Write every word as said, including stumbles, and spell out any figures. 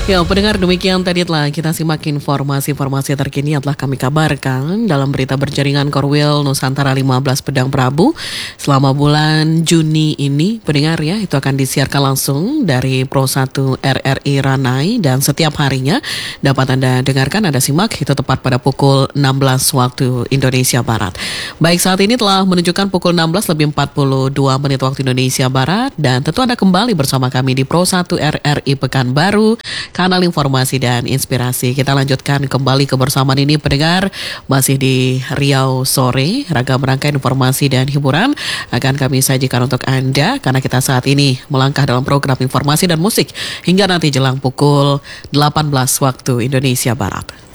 Ya, pendengar, demikian tadi telah kita simak informasi-informasi terkini yang telah kami kabarkan dalam berita berjaringan Korwil Nusantara lima belas Pedang Prabu selama bulan Juni ini. Pendengar ya, itu akan disiarkan langsung dari Pro satu R R I Ranai dan setiap harinya dapat Anda dengarkan, Anda simak itu tepat pada pukul enam belas waktu Indonesia Barat. Baik, saat ini telah menunjukkan pukul enam belas lebih empat puluh dua menit waktu Indonesia Barat dan tentu Anda kembali bersama kami di Pro satu R R I Pekanbaru, kanal informasi dan inspirasi. Kita lanjutkan kembali kebersamaan ini, pendengar, masih di Riau Sore. Ragam rangkaian informasi dan hiburan akan kami sajikan untuk Anda karena kita saat ini melangkah dalam program informasi dan musik hingga nanti jelang pukul delapan belas waktu Indonesia Barat.